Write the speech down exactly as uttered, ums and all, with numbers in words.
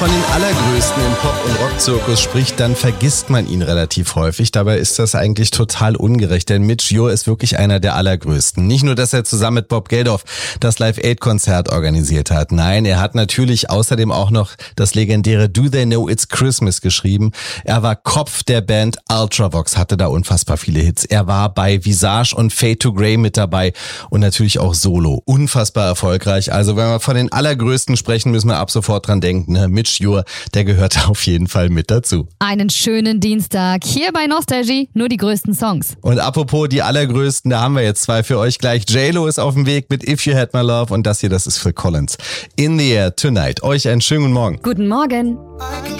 von den Allergrößten im Pop- und Rockzirkus spricht, dann vergisst man ihn relativ häufig. Dabei ist das eigentlich total ungerecht, denn Midge Ure ist wirklich einer der Allergrößten. Nicht nur, dass er zusammen mit Bob Geldof das Live-Aid-Konzert organisiert hat. Nein, er hat natürlich außerdem auch noch das legendäre Do They Know It's Christmas geschrieben. Er war Kopf der Band Ultravox, hatte da unfassbar viele Hits. Er war bei Visage und Fade to Grey mit dabei und natürlich auch solo. Unfassbar erfolgreich. Also wenn wir von den Allergrößten sprechen, müssen wir ab sofort dran denken. Ne? Midge Ure, der gehört auf jeden Fall mit dazu. Einen schönen Dienstag hier bei Nostalgie, nur die größten Songs. Und apropos die Allergrößten, da haben wir jetzt zwei für euch gleich. J-Lo ist auf dem Weg mit If You Had My Love und das hier, das ist Phil Collins. In the Air Tonight. Euch einen schönen guten Morgen. Guten Morgen.